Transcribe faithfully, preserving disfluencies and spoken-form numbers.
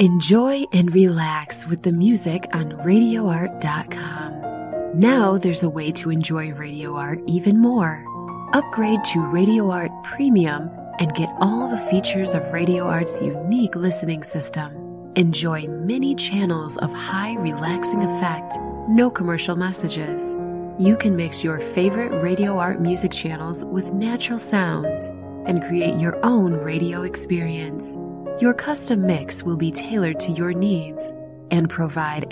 Enjoy and relax with the music on radio art dot com. Now there's a way to enjoy Radio Art even more. Upgrade to Radio Art Premium and get all the features of Radio Art's unique listening system. Enjoy many channels of high relaxing effect, no commercial messages. You can mix your favorite Radio Art music channels with natural sounds and create your own radio experience. Your custom mix will be tailored to your needs and provide